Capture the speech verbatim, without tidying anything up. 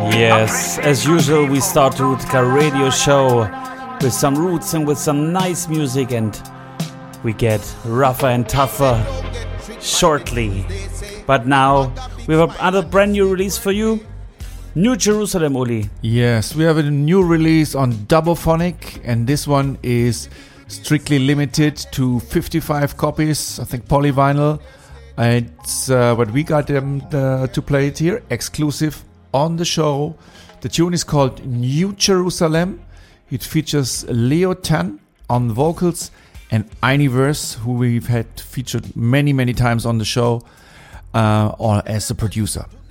Yes, as usual, we start the Rootka radio show with some roots and with some nice music, and we get rougher and tougher shortly. But now we have another brand new release for you. New Jerusalem, Uli. Yes, we have a new release on Doubophonic, and this one is strictly limited to fifty-five copies, I think polyvinyl. It's uh, what we got them uh, to play it here, exclusive on the show. The tune is called New Jerusalem. It features Leo Tan on vocals and Einiverse, who we've had featured many, many times on the show, uh, or as a producer.